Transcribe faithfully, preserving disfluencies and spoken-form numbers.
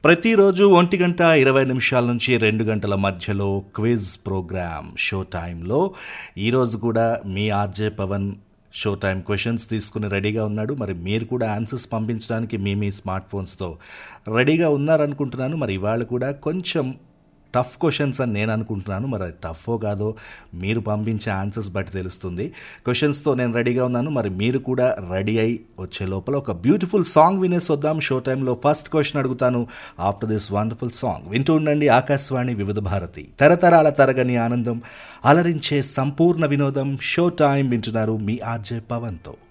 ప్రతిరోజు ఒంటి గంట ఇరవై నిమిషాల నుంచి రెండు గంటల మధ్యలో క్విజ్ ప్రోగ్రామ్ షో టైంలో ఈరోజు కూడా మీ RJ Pawan show time questions తీసుకుని రెడీగా ఉన్నాడు. మరి మీరు కూడా ఆన్సర్స్ పంపించడానికి మీ మీ స్మార్ట్ ఫోన్స్తో రెడీగా ఉన్నారనుకుంటున్నాను. మరి ఇవాళ కూడా కొంచెం టఫ్ క్వశ్చన్స్ అని నేను అనుకుంటున్నాను. మరి అది టఫో కాదో మీరు పంపించే ఆన్సర్స్ బట్టి తెలుస్తుంది. క్వశ్చన్స్తో నేను రెడీగా ఉన్నాను. మరి మీరు కూడా రెడీ అయి వచ్చే లోపల ఒక బ్యూటిఫుల్ సాంగ్ వినేసి వద్దాం. షో టైంలో ఫస్ట్ క్వశ్చన్ అడుగుతాను ఆఫ్టర్ దిస్ వండర్ఫుల్ సాంగ్. వింటూ ఉండండి ఆకాశవాణి వివిధ భారతి, తరతరాల తరగని ఆనందం, అలరించే సంపూర్ణ వినోదం. షో టైం వింటున్నారు మీ ఆర్జే పవన్తో.